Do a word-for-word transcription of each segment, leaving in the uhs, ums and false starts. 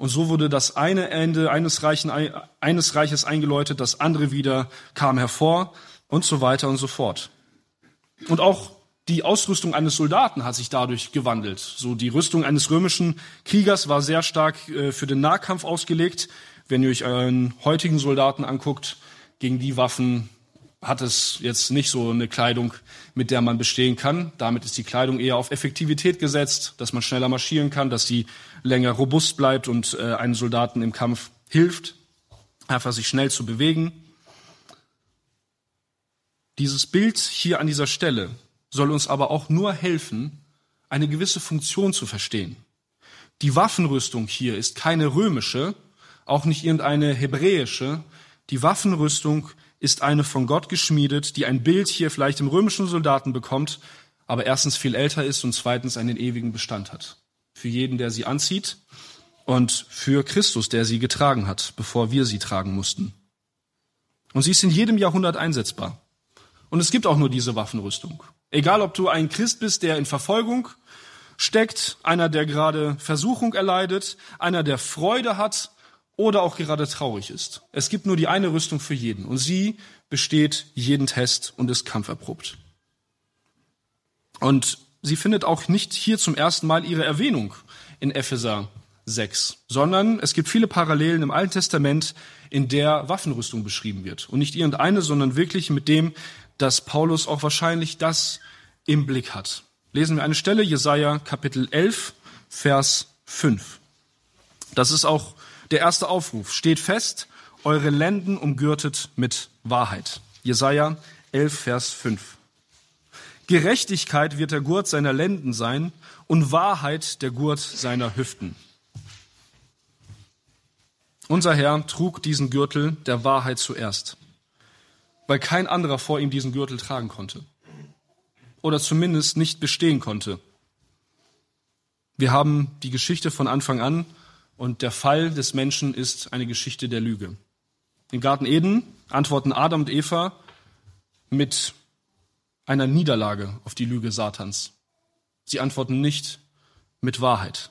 Und so wurde das eine Ende eines, Reichen, eines Reiches eingeläutet, das andere wieder kam hervor und so weiter und so fort. Und auch die Ausrüstung eines Soldaten hat sich dadurch gewandelt. So die Rüstung eines römischen Kriegers war sehr stark für den Nahkampf ausgelegt. Wenn ihr euch euren heutigen Soldaten anguckt, gegen die Waffen hat es jetzt nicht so eine Kleidung, mit der man bestehen kann. Damit ist die Kleidung eher auf Effektivität gesetzt, dass man schneller marschieren kann, dass sie länger robust bleibt und äh, einem Soldaten im Kampf hilft, einfach sich schnell zu bewegen. Dieses Bild hier an dieser Stelle soll uns aber auch nur helfen, eine gewisse Funktion zu verstehen. Die Waffenrüstung hier ist keine römische, auch nicht irgendeine hebräische. Die Waffenrüstung ist eine von Gott geschmiedet, die ein Bild hier vielleicht im römischen Soldaten bekommt, aber erstens viel älter ist und zweitens einen ewigen Bestand hat. Für jeden, der sie anzieht und für Christus, der sie getragen hat, bevor wir sie tragen mussten. Und sie ist in jedem Jahrhundert einsetzbar. Und es gibt auch nur diese Waffenrüstung. Egal, ob du ein Christ bist, der in Verfolgung steckt, einer, der gerade Versuchung erleidet, einer, der Freude hat oder auch gerade traurig ist. Es gibt nur die eine Rüstung für jeden und sie besteht jeden Test und ist kampferprobt. Und sie findet auch nicht hier zum ersten Mal ihre Erwähnung in Epheser sechs, sondern es gibt viele Parallelen im Alten Testament, in der Waffenrüstung beschrieben wird. Und nicht irgendeine, sondern wirklich mit dem, dass Paulus auch wahrscheinlich das im Blick hat. Lesen wir eine Stelle, Jesaja Kapitel elf, Vers fünf. Das ist auch der erste Aufruf. Steht fest, eure Lenden umgürtet mit Wahrheit. Jesaja elf, Vers fünf. Gerechtigkeit wird der Gurt seiner Lenden sein und Wahrheit der Gurt seiner Hüften. Unser Herr trug diesen Gürtel der Wahrheit zuerst, weil kein anderer vor ihm diesen Gürtel tragen konnte oder zumindest nicht bestehen konnte. Wir haben die Geschichte von Anfang an und der Fall des Menschen ist eine Geschichte der Lüge. Im Garten Eden antworten Adam und Eva mit einer Niederlage auf die Lüge Satans. Sie antworten nicht mit Wahrheit.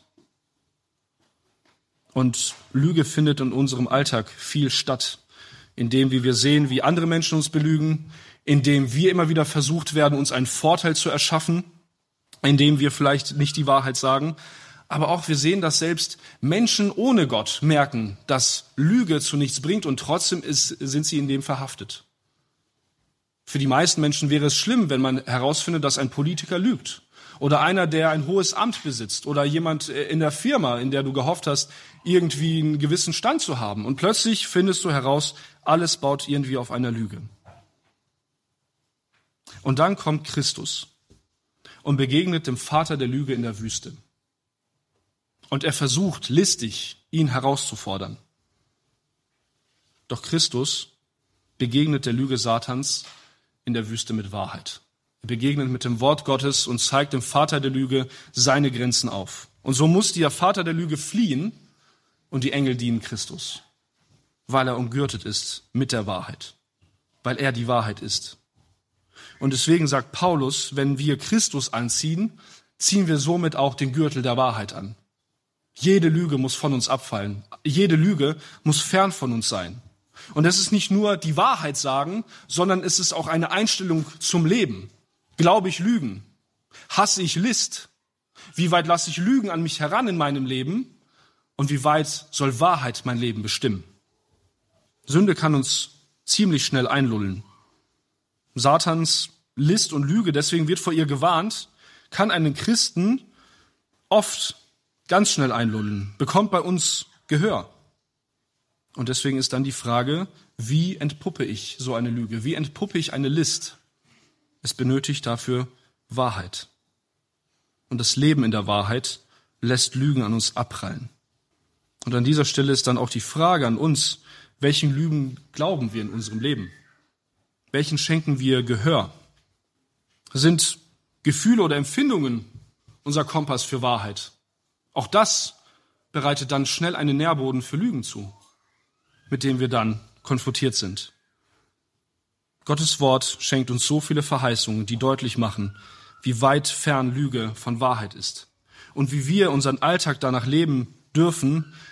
Und Lüge findet in unserem Alltag viel statt, indem wie wir sehen, wie andere Menschen uns belügen, indem wir immer wieder versucht werden, uns einen Vorteil zu erschaffen, indem wir vielleicht nicht die Wahrheit sagen. Aber auch wir sehen, dass selbst Menschen ohne Gott merken, dass Lüge zu nichts bringt und trotzdem ist, sind sie in dem verhaftet. Für die meisten Menschen wäre es schlimm, wenn man herausfindet, dass ein Politiker lügt. Oder einer, der ein hohes Amt besitzt. Oder jemand in der Firma, in der du gehofft hast, irgendwie einen gewissen Stand zu haben. Und plötzlich findest du heraus, alles baut irgendwie auf einer Lüge. Und dann kommt Christus und begegnet dem Vater der Lüge in der Wüste. Und er versucht listig, ihn herauszufordern. Doch Christus begegnet der Lüge Satans in der Wüste mit Wahrheit. Er begegnet mit dem Wort Gottes und zeigt dem Vater der Lüge seine Grenzen auf. Und so muss der Vater der Lüge fliehen und die Engel dienen Christus, weil er umgürtet ist mit der Wahrheit, weil er die Wahrheit ist. Und deswegen sagt Paulus, wenn wir Christus anziehen, ziehen wir somit auch den Gürtel der Wahrheit an. Jede Lüge muss von uns abfallen. Jede Lüge muss fern von uns sein. Und es ist nicht nur die Wahrheit sagen, sondern es ist auch eine Einstellung zum Leben. Glaube ich Lügen? Hasse ich List? Wie weit lasse ich Lügen an mich heran in meinem Leben? Und wie weit soll Wahrheit mein Leben bestimmen? Sünde kann uns ziemlich schnell einlullen. Satans List und Lüge, deswegen wird vor ihr gewarnt, kann einen Christen oft ganz schnell einlullen, bekommt bei uns Gehör. Und deswegen ist dann die Frage, wie entpuppe ich so eine Lüge? Wie entpuppe ich eine List? Es benötigt dafür Wahrheit. Und das Leben in der Wahrheit lässt Lügen an uns abprallen. Und an dieser Stelle ist dann auch die Frage an uns, welchen Lügen glauben wir in unserem Leben? Welchen schenken wir Gehör? Sind Gefühle oder Empfindungen unser Kompass für Wahrheit? Auch das bereitet dann schnell einen Nährboden für Lügen zu, mit dem wir dann konfrontiert sind. Gottes Wort schenkt uns so viele Verheißungen, die deutlich machen, wie weit fern Lüge von Wahrheit ist und wie wir unseren Alltag danach leben dürfen,